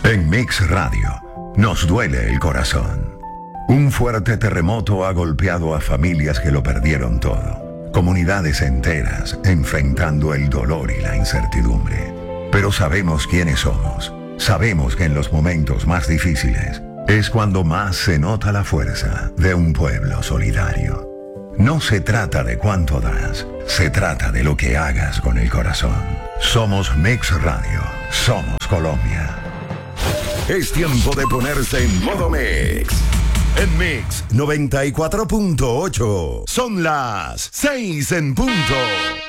En Mix Radio, nos duele el corazón. Un fuerte terremoto ha golpeado a familias que lo perdieron todo. Comunidades enteras enfrentando el dolor y la incertidumbre. Pero sabemos quiénes somos. Sabemos que en los momentos más difíciles es cuando más se nota la fuerza de un pueblo solidario. No se trata de cuánto das, se trata de lo que hagas con el corazón. Somos Mix Radio, somos Colombia. Es tiempo de ponerse en modo Mix. En Mix 94.8. Son las 6 en punto.